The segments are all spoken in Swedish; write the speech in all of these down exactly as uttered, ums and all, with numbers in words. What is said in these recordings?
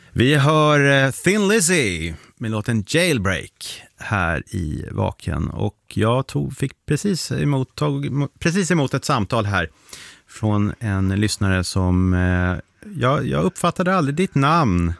Vi hör uh, Thin Lizzy med låten Jailbreak här i Vaken. Och jag tog, fick precis emot, tog, precis emot ett samtal här från en lyssnare som... Uh, jag, jag uppfattade aldrig ditt namn.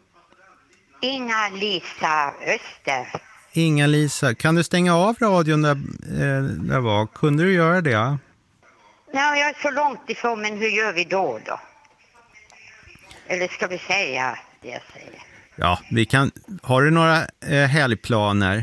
Inga-Lisa Öster. Inga-Lisa, kan du stänga av radion där, eh, där var? Kunde du göra det? Ja? Ja, jag är så långt ifrån, men hur gör vi då då? Eller ska vi säga det jag säger? Ja, vi kan... Har du några eh, helgplaner?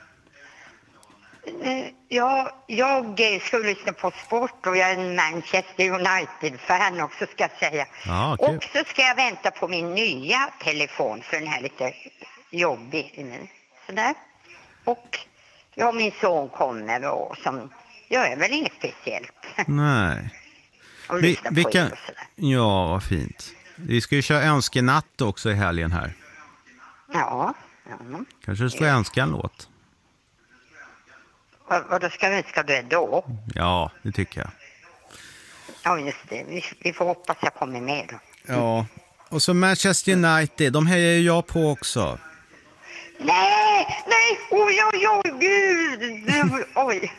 Eh, ja, jag eh, ska lyssna på sport och jag är en Manchester United-fan också, ska jag säga. Ja, okay. Och så ska jag vänta på min nya telefon, för den här lite jobbig. Sådär. Och ja, min son kommer och som gör väl inget speciellt. Nej. Och Vi, lyssna vilka... på er och sådär. Ja, vad fint. Vi ska ju köra önskenatt också i helgen här. Ja. ja. Kanske du ska önska en låt? Vad, vad då ska vi önska det då? Ja, det tycker jag. Ja, just det. Vi, vi får hoppas jag kommer med då. Ja, och så Manchester United, de hejar ju jag på också. Nej, nej, oj, oj, oj, gud, oj.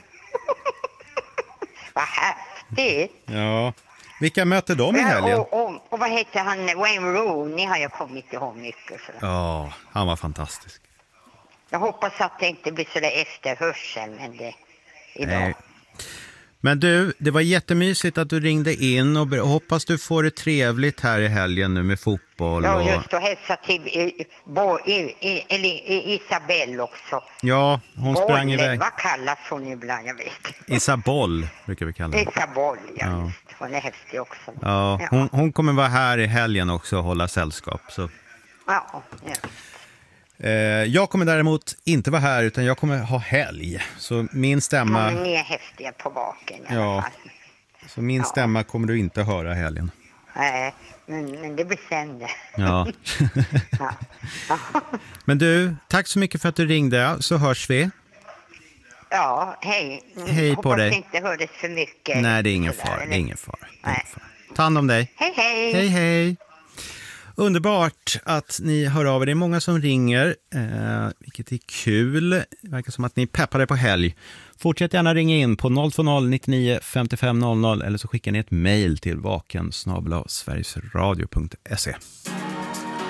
Vad häftigt. Ja, vilka möter de i helgen? Och, och, och vad heter han, Wayne Rooney har jag kommit ihåg mycket. Sådär. Ja, han var fantastisk. Jag hoppas att det inte blir sådär efterhörsel, men det idag. Nej. Men du, det var jättemysigt att du ringde in och hoppas du får det trevligt här i helgen nu med fotboll. Ja, och... just att hälsa till i, bo, i, i, eller i Isabelle också. Ja, hon Boll, sprang iväg. Vad kallas hon ibland, jag vet. Isabelle brukar vi kalla henne. Isabelle, ja, Ja. just. Hon är häftig också. Ja, hon, hon kommer vara här i helgen också och hålla sällskap. Så. Ja, ja. Eh, jag kommer däremot inte vara här utan jag kommer ha helg. Så min stämma... Ja, men ni är häftiga på baken i alla Ja. fall. Så min Ja. stämma kommer du inte höra helgen. Nej, men, men det blir sen det. Ja. Ja. Ja. Men du, tack så mycket för att du ringde, så hörs vi. Ja, hej. Hej på Hoppas dig. det inte hördes för mycket. Nej, det är ingen sådär, fara. Det eller? är ingen fara. Det är Nej. ingen fara. Ta hand om dig. Hej, hej. Hej, hej. Underbart att ni hör av er. Det är många som ringer, eh, vilket är kul. Det verkar som att ni peppade på helg. Fortsätt gärna ringa in på noll två noll nittionio femtiofem noll noll eller så skickar ni ett mejl till vaken snabel-a sverigesradio punkt se.